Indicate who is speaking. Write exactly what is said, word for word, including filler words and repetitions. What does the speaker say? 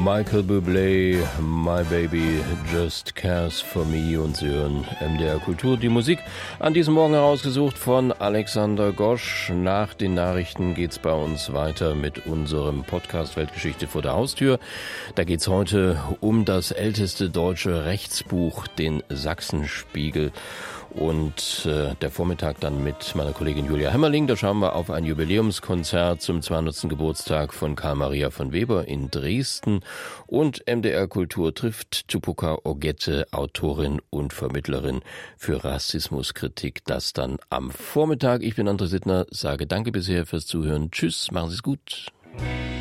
Speaker 1: Michael Bublé, My Baby Just Cares for Me, und Sie hören M D R Kultur. Die Musik an diesem Morgen herausgesucht von Alexander Gosch. Nach den Nachrichten geht's bei uns weiter mit unserem Podcast Weltgeschichte vor der Haustür. Da geht's heute um das älteste deutsche Rechtsbuch, den Sachsenspiegel. Und äh, der Vormittag dann mit meiner Kollegin Julia Hemmerling. Da schauen wir auf ein Jubiläumskonzert zum zweihundertsten Geburtstag von Karl Maria von Weber in Dresden. Und M D R Kultur trifft Tupoka Ogette, Autorin und Vermittlerin für Rassismuskritik. Das dann am Vormittag. Ich bin André Sittner, sage danke bisher fürs Zuhören. Tschüss, machen Sie es gut.